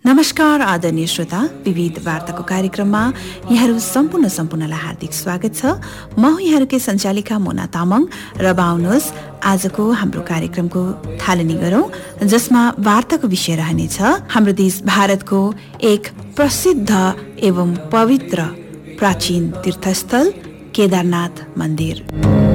नमस्कार आदरणीय श्रोता, विविध वार्ताको कार्यक्रममा यहाँहरू सम्पूर्णलाई हार्दिक स्वागत छ। म हुँ यहाँहरूकै सञ्चालिका मोना तामाङ र आउनुहोस् आजको हाम्रो कार्यक्रमको थालनी गरौं, जसमा वार्ताको विषय रहनेछ हाम्रो देश भारतको एक प्रसिद्ध एवं पवित्र प्राचीन तीर्थस्थल केदारनाथ मन्दिर।